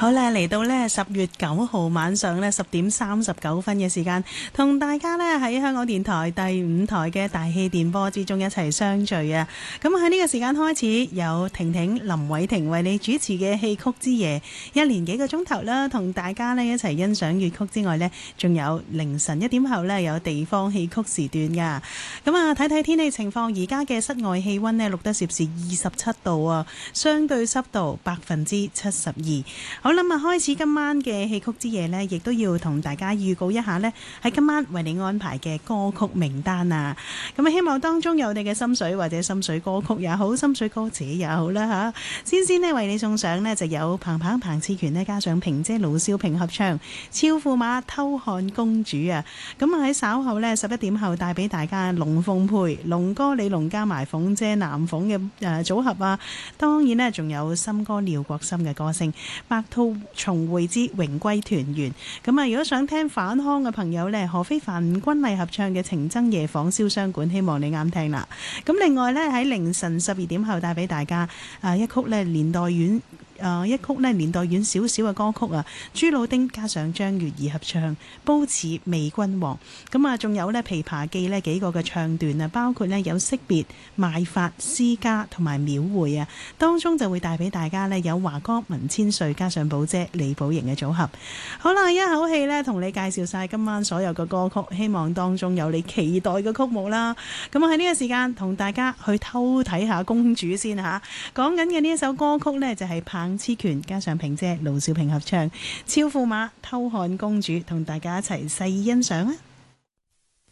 好啦，嚟到呢10月9號晚上呢10:39嘅時間，同大家呢喺香港電台第5台嘅大氣電波之中一齊相聚啊！咁喺呢個時間開始，有婷婷、林偉婷為你主持嘅戲曲之夜，一連幾個鐘頭啦，同大家呢一齊欣賞粵曲之外呢，仲有凌晨1點後呢有地方戲曲時段噶。咁啊，睇睇天氣情況，而家嘅室外氣溫呢錄得攝氏27度啊，相對濕度72%。好啦，開始今晚嘅戲曲之夜呢，亦都要同大家預告一下呢，喺今晚為你安排嘅歌曲名單啊。咁啊，希望當中有你嘅心水或者心水歌曲也好，心水歌者也好啦吓。先呢為你送上呢，就有彭熾權呢，加上萍姐盧少萍合唱《俏駙馬偷看公主》啊。咁啊喺稍後呢11點後帶俾大家龍鳳配龍哥李龍加埋鳳姐南鳳嘅組合啊。當然呢，仲有新歌廖國森嘅歌聲白兔重會之榮歸團圓。咁啊，如果想聽反腔嘅朋友呢，何非凡吳君麗合唱嘅情僧夜訪瀟湘館，希望你啱聽啦。咁另外呢，喺凌晨12點後帶俾大家一曲呢年代遠少少嘅歌曲啊，朱老丁加上張月兒合唱《褒姒媚君王》。咁啊，仲有呢《琵琶記》呢幾個嘅唱段啊，包括呢有惜別、賣發、詩家同埋廟會啊，當中就會帶俾大家呢有華哥文千歲加上寶姐李寶瑩嘅組合。好啦，一口氣呢同你介紹晒今晚所有嘅歌曲，希望當中有你期待嘅曲目啦。咁我喺呢個時間同大家去偷睇下公主先吓。講緊嘅呢一首歌曲呢，就係彭熾權加上萍姐盧少萍合唱《俏駙馬偷看公主》，同大家一齊細欣賞啊！